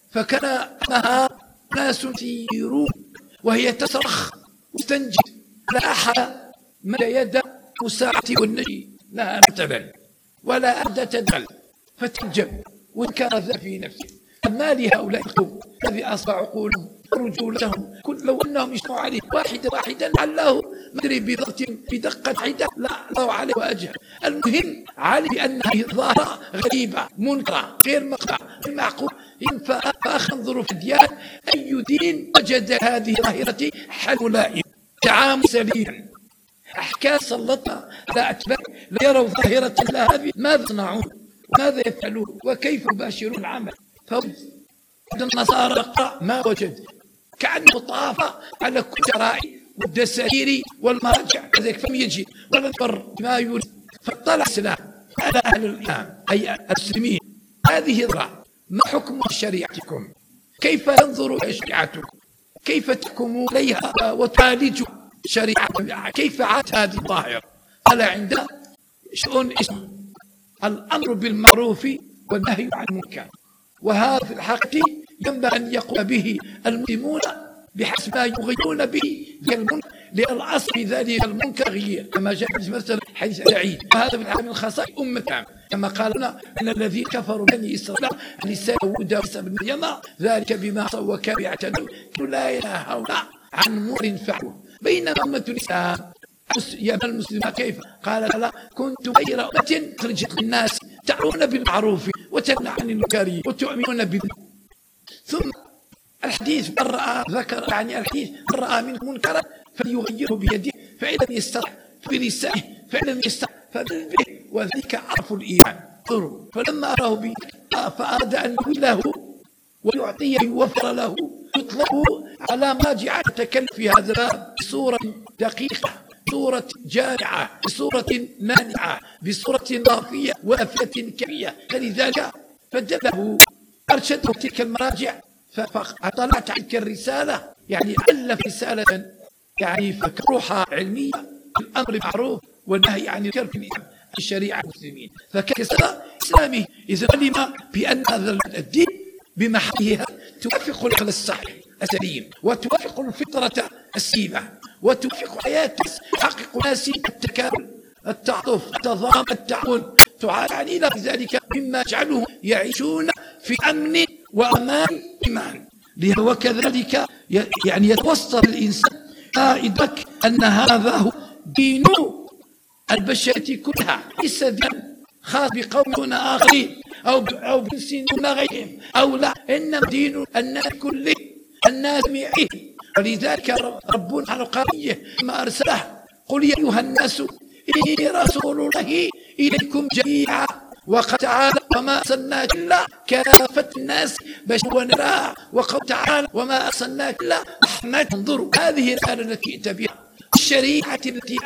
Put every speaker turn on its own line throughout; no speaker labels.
فكان معها ناس يسيرون وهي تصرخ وتنجد، لا أحد مد يد مساعدة والنجي لها مثلا ولا أحد تدخل فتنجب، وكان ذا في نفسه ما لهؤلاء القوم الذي أصبح عقولهم ورجولتهم لو أنهم يشتروا عليه واحدا لعله مدري بدقة واحدة لا الله عليه وأجهل. المهم علي بأن هذه الظاهرة غريبة منكرة غير مقطع معقول. فأنظروا في الديان أي دين وجد هذه الظاهرة حل ملائم تعامل سليم أحكام سلطها على أتباع ليروا ظاهرة الله هذه ماذا يصنعون وماذا يفعلون وكيف يباشرون العمل. النصارى ما وجد كأنه طاف على كل الشرائع والدساتير والمراجع كذلك فم يجد ولا نفر ما يريد. فاطلع الإسلام على أهل الإسلام أي المسلمين هذه الظاهرة ما حكم شريعتكم، كيف ينظر شريعتكم، كيف تحكموا عليها وتعالجوا شريعتكم، كيف عاد هذه الظاهرة. قال عند شؤون اسم الأمر بالمعروف والنهي عن المنكر، وهذا في الحقيقة ينبغي أن يقوم به المسلمون بحسب ما يغيرون به المنكر، لأن الأصل في ذلك المنكر غير كما جاء في مثل حديث العيد. وهذا في الحقيقة من خصائص أمتنا كما قال لنا أن الذين كفروا بني إسرائيل لسان داود وعيسى بن مريم ذلك بما عصوا وكانوا يعتدون لا ينهون عن منكر فعلوه. بينما أمة الإسلام يا المسلمين كيف قال لا كنتم خير أمة أخرجت للناس تعون بالمعروف وتنهون عن المنكر وتؤمنون بالله. ثم الحديث من رأى ذكر يعني الحديث من رأى منكم منكرا فليغيره بيده فإن لم يستطع بلسانه فإن لم يستطع فبقلبه وذلك عرف الإيمان. فلما أراه به فأراد أن يله ويعطيه يوفر له يطلبه على ما جعل يتكلم في هذا الباب بصورة دقيقة، بصورة جامعة، بصورة مانعة، بصورة ضافية وافية كبيرة. فلذلك فدله أرشده تلك المراجع. فطلعت عنك الرسالة يعني ألف رسالة يعني فكروحة علمية الأمر بالمعروف والنهي عن المنكر في الشريعة المسلمين. فكسر إسلامه إذا علم بأن هذا الدين بمحلها توافق العقل الصحيح السليم وتوافق الفطرة السليمة وتوافق حياة تحقق ناس التكامل التعاطف التضامن التعاون يعني إلى ذلك مما يجعلهم يعيشون في أمن وأمان إيمان. وكذلك يعني يتوصل الإنسان إدرك أن هذا هو دين البشرية كلها، ليس دين خاص بقوم دون آخرين أو بجنس دون غيرهم أو لا، إنما دين الناس كله الناس جميعهم. ولذلك ربنا على قضية ما أرسله قل يا أيها الناس إني رسول الله إليكم جميعا وقد تعالى وما أرسلناك إلا كافة الناس بشرا ونذيرا، وقال تعالى وما أرسلناك إلا رحمة. انظروا هذه الآية التي جئت بها الشريعة التي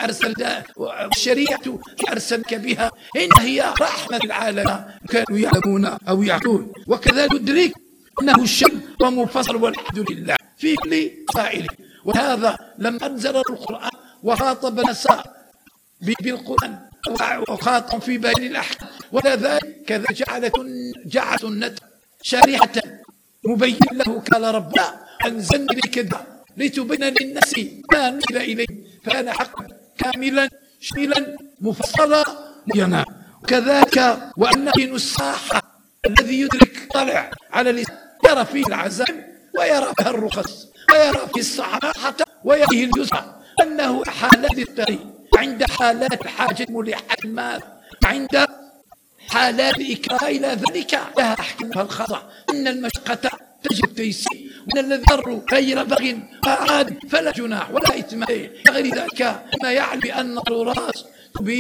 أرسلك بها إن هي رحمة العالمين كانوا يعلمون أو يعقلون. وكذلك ندرك أنه الشيء ومفصل والحمد لله في كل قائل. وهذا لما أنزل القرآن وخاطب الناس بالقرآن وخاطب في بيان الأحكام وذلك كذا جعل سنة شريعة مبين له قال ربنا أنزلنا إليك لتبين للناس ما نزل إليه فكان حقا كاملا شميلا مفصلا مبينا. كذلك وأن دين الصاحة الذي يدرك طلع على الإسلام يرى فيه العزائم ويرى فيه الرخص ويرى فيه الصحاحة ويرى فيه الجزء أنه حالات الطريق عند حالات الحاجة ملحة المال عند حالات الإكراه إلى ذلك لها أحكامها الخاصة أن المشقة تجب تيسير وأن الذي ضر غير بغ فعاد فلا جناح ولا إثم غير ذلك ما يعلم أن الضرورات